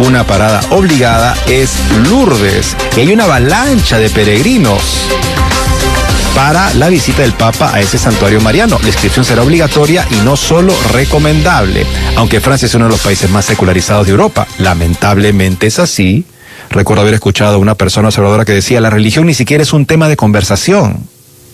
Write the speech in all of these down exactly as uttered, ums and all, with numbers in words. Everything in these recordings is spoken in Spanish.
una parada obligada es Lourdes, y hay una avalancha de peregrinos para la visita del Papa a ese santuario mariano. La inscripción será obligatoria y no solo recomendable, aunque Francia es uno de los países más secularizados de Europa. Lamentablemente es así. Recuerdo haber escuchado a una persona observadora que decía: la religión ni siquiera es un tema de conversación.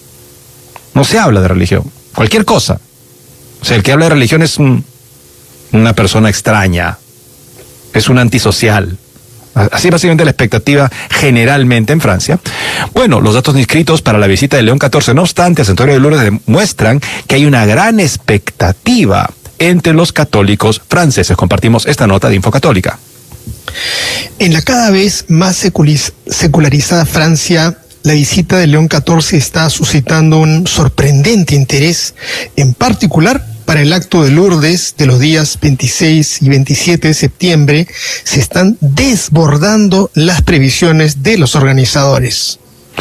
No se habla de religión, cualquier cosa. O sea, el que habla de religión es un, una persona extraña, es un antisocial. Así básicamente la expectativa generalmente en Francia. Bueno, los datos inscritos para la visita de León catorce, no obstante, al santuario de Lourdes demuestran que hay una gran expectativa entre los católicos franceses. Compartimos esta nota de Infocatólica. En la cada vez más secularizada Francia, la visita de León catorce está suscitando un sorprendente interés, en particular para el acto de Lourdes de los días veintiséis y veintisiete de septiembre. Se están desbordando las previsiones de los organizadores.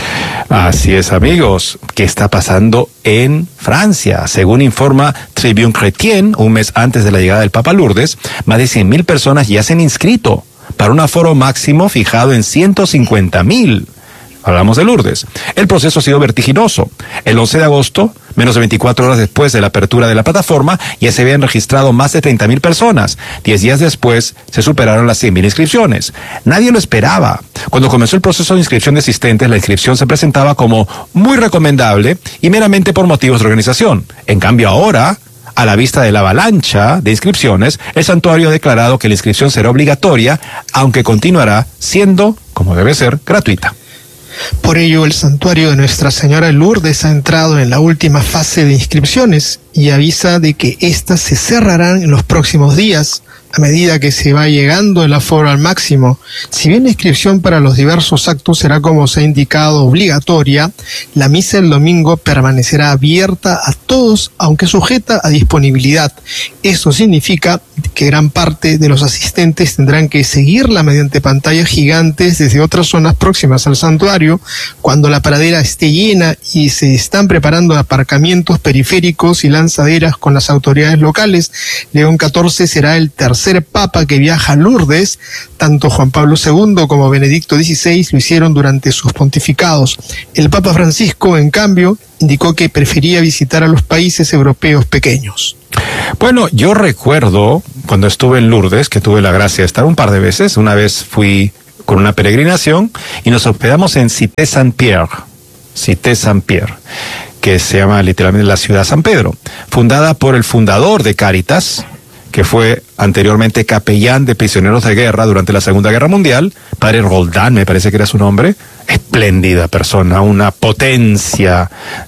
Así es, amigos. ¿Qué está pasando en Francia? Según informa Tribune Chrétien, un mes antes de la llegada del Papa a Lourdes, más de cien mil personas ya se han inscrito para un aforo máximo fijado en ciento cincuenta mil. Hablamos de Lourdes. El proceso ha sido vertiginoso. El once de agosto, menos de veinticuatro horas después de la apertura de la plataforma, ya se habían registrado más de treinta mil personas. Diez días después, se superaron las cien mil inscripciones. Nadie lo esperaba. Cuando comenzó el proceso de inscripción de asistentes, la inscripción se presentaba como muy recomendable y meramente por motivos de organización. En cambio, ahora, a la vista de la avalancha de inscripciones, el santuario ha declarado que la inscripción será obligatoria, aunque continuará siendo, como debe ser, gratuita. Por ello, el santuario de Nuestra Señora de Lourdes ha entrado en la última fase de inscripciones y avisa de que éstas se cerrarán en los próximos días, a medida que se va llegando el aforo al máximo. Si bien la inscripción para los diversos actos será, como se ha indicado, obligatoria, la misa del domingo permanecerá abierta a todos, aunque sujeta a disponibilidad. Esto significa que gran parte de los asistentes tendrán que seguirla mediante pantallas gigantes desde otras zonas próximas al santuario. Cuando la pradera esté llena y se están preparando aparcamientos periféricos y lanzaderas con las autoridades locales, León catorce será el tercer Papa que viaja a Lourdes. Tanto Juan Pablo segundo como Benedicto dieciséis lo hicieron durante sus pontificados. El Papa Francisco, en cambio, indicó que prefería visitar a los países europeos pequeños. Bueno, yo recuerdo cuando estuve en Lourdes, que tuve la gracia de estar un par de veces. Una vez fui con una peregrinación y nos hospedamos en Cité Saint-Pierre, Cité Saint-Pierre, que se llama literalmente la ciudad San Pedro, fundada por el fundador de Cáritas, que fue anteriormente capellán de prisioneros de guerra durante la Segunda Guerra Mundial, padre Roldán, me parece que era su nombre. Espléndida persona, una potencia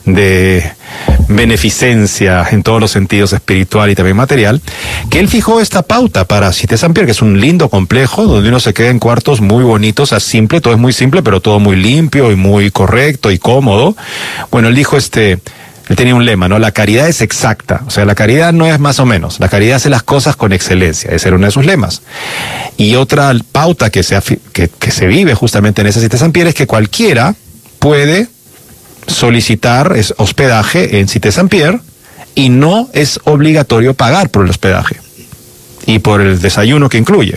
de beneficencia en todos los sentidos, espiritual y también material, que él fijó esta pauta para Cité Saint-Pierre, que es un lindo complejo donde uno se queda en cuartos muy bonitos, es simple, todo es muy simple, pero todo muy limpio y muy correcto y cómodo. Bueno, él dijo este... Él tenía un lema, ¿no? La caridad es exacta. O sea, la caridad no es más o menos. La caridad hace las cosas con excelencia. Ese era uno de sus lemas. Y otra pauta que se, que, que se vive justamente en esa Cité Saint-Pierre es que cualquiera puede solicitar es, hospedaje en Cité Saint-Pierre y no es obligatorio pagar por el hospedaje y por el desayuno que incluye.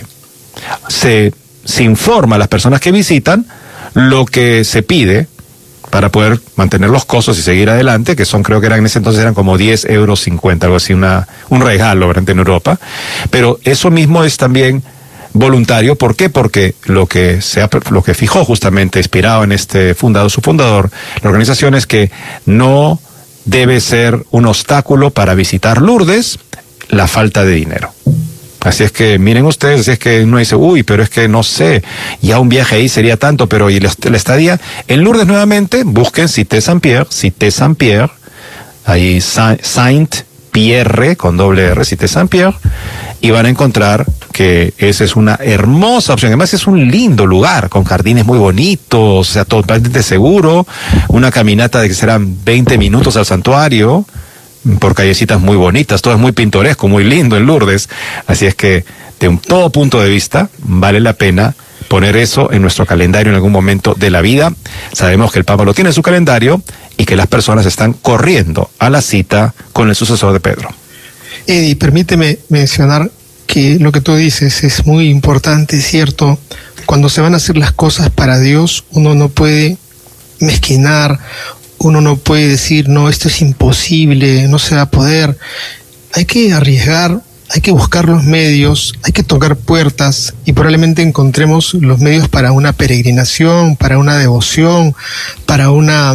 Se, se informa a las personas que visitan lo que se pide para poder mantener los costos y seguir adelante, que son, creo que eran en ese entonces eran como diez euros cincuenta, algo así, una, un regalo ¿verdad? En Europa. Pero eso mismo es también voluntario. ¿Por qué? Porque lo que se ha, lo que fijó justamente, inspirado en este fundador, su fundador, la organización, es que no debe ser un obstáculo para visitar Lourdes la falta de dinero. Así es que, miren ustedes, así es que uno dice, uy, pero es que no sé, ya un viaje ahí sería tanto, pero y la, la estadía en Lourdes nuevamente, busquen Cité Saint-Pierre, Cité Saint-Pierre, ahí Saint-Pierre, con doble R, Cité Saint-Pierre, y van a encontrar que esa es una hermosa opción. Además es un lindo lugar, con jardines muy bonitos, o sea, totalmente seguro, una caminata de que serán veinte minutos al santuario, por callecitas muy bonitas, todo es muy pintoresco, muy lindo en Lourdes, así es que de un todo punto de vista vale la pena poner eso en nuestro calendario en algún momento de la vida. Sabemos que el Papa lo tiene en su calendario y que las personas están corriendo a la cita con el sucesor de Pedro. Eddie, permíteme mencionar que lo que tú dices es muy importante, es cierto. Cuando se van a hacer las cosas para Dios, uno no puede mezquinar, uno no puede decir, no, esto es imposible, no se va a poder. Hay que arriesgar, hay que buscar los medios, hay que tocar puertas y probablemente encontremos los medios para una peregrinación, para una devoción, para una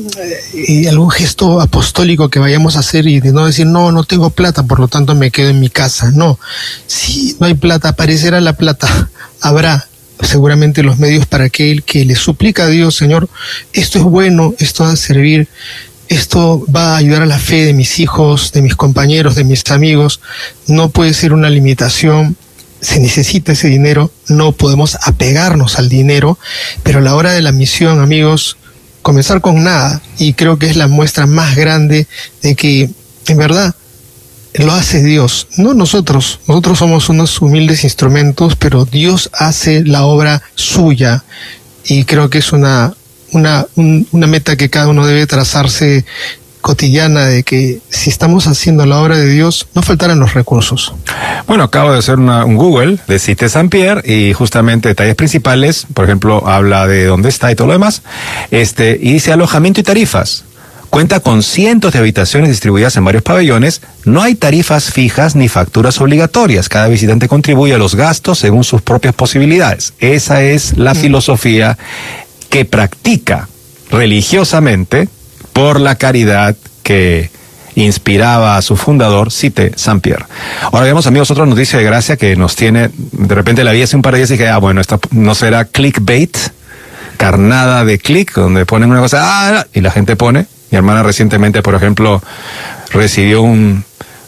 eh, algún gesto apostólico que vayamos a hacer y de no decir, no, no tengo plata, por lo tanto me quedo en mi casa. No, si no hay plata, aparecerá la plata, habrá seguramente los medios para aquel que le suplica a Dios, Señor, esto es bueno, esto va a servir, esto va a ayudar a la fe de mis hijos, de mis compañeros, de mis amigos. No puede ser una limitación, se necesita ese dinero, no podemos apegarnos al dinero, pero a la hora de la misión, amigos, comenzar con nada, y creo que es la muestra más grande de que, en verdad, lo hace Dios, no nosotros. Nosotros somos unos humildes instrumentos, pero Dios hace la obra suya, y creo que es una una un, una meta que cada uno debe trazarse cotidiana, de que si estamos haciendo la obra de Dios, no faltarán los recursos. Bueno, acabo de hacer una, un Google de Cité Saint-Pierre y justamente detalles principales, por ejemplo, habla de dónde está y todo lo demás, este, y dice alojamiento y tarifas. Cuenta con cientos de habitaciones distribuidas en varios pabellones. No hay tarifas fijas ni facturas obligatorias. Cada visitante contribuye a los gastos según sus propias posibilidades. Esa es la filosofía que practica religiosamente por la caridad que inspiraba a su fundador, Cité Saint-Pierre. Ahora veamos, amigos, otra noticia de gracia que nos tiene, de repente la vi hace un par de días y dije, ah, bueno, esto no será clickbait, carnada de click, donde ponen una cosa, ah, y la gente pone. Mi hermana recientemente, por ejemplo, recibió un,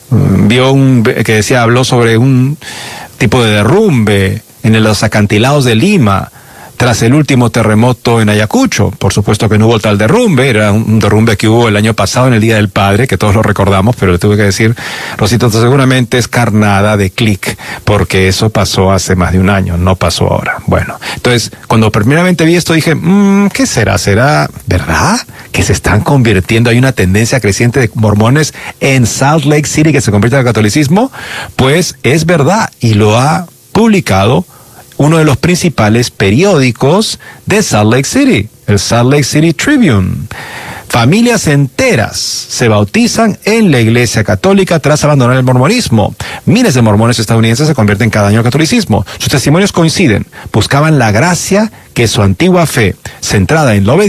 vio un, que decía, habló sobre un tipo de derrumbe en los acantilados de Lima, tras el último terremoto en Ayacucho. Por supuesto que no hubo tal derrumbe, era un derrumbe que hubo el año pasado en el Día del Padre, que todos lo recordamos, pero le tuve que decir, Rosito, seguramente es carnada de clic, porque eso pasó hace más de un año, no pasó ahora. Bueno, entonces, cuando primeramente vi esto dije, mmm, ¿qué será? ¿Será verdad que se están convirtiendo? Hay una tendencia creciente de mormones en Salt Lake City que se convierte al catolicismo. Pues es verdad, y lo ha publicado uno de los principales periódicos de Salt Lake City, el Salt Lake City Tribune. Familias enteras se bautizan en la Iglesia Católica tras abandonar el mormonismo. Miles de mormones estadounidenses se convierten cada año al catolicismo. Sus testimonios coinciden. Buscaban la gracia que su antigua fe, centrada en la obediencia,